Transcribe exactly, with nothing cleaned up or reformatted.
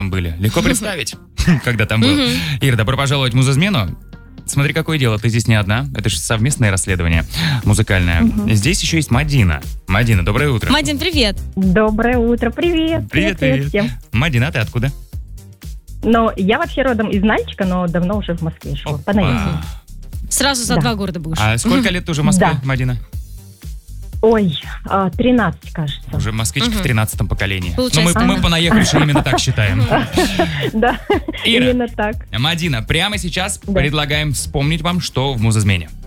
были. Легко представить, когда там был. Ира, добро пожаловать в «Музызмену». Смотри, какое дело, ты здесь не одна. Это же совместное расследование музыкальное. Здесь еще есть Мадина. Мадина, доброе утро. Мадин, привет. Доброе утро, привет. Привет, привет. всем. Мадина, а ты откуда? Но я вообще родом из Нальчика, но давно уже в Москве живу. По наезднику. Сразу за Да. два города будешь. А сколько лет ты уже в Москве, Да. Мадина? Ой, а, тринадцать, кажется. Уже москвичка в тринадцатом поколении. Получается, Ну, мы, да. мы понаехавшие именно так считаем. Да, Ира. именно так. Мадина, прямо сейчас Да. предлагаем вспомнить вам, что в «Музызмене».